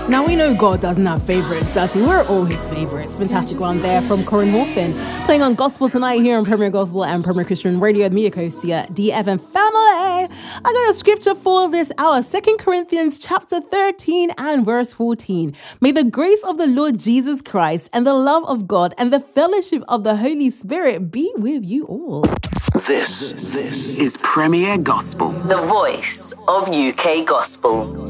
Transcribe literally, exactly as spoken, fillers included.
Now we know God doesn't have favourites, does he? We're all his favourites. Fantastic one there from Corinne Hawthorne. Playing on Gospel tonight here on Premier Gospel and Premier Christian Radio. Me, your host here, D F M family. I got a scripture for this hour. Second Corinthians chapter thirteen and verse fourteen. May the grace of the Lord Jesus Christ and the love of God and the fellowship of the Holy Spirit be with you all. This, this is Premier Gospel. The voice of U K Gospel.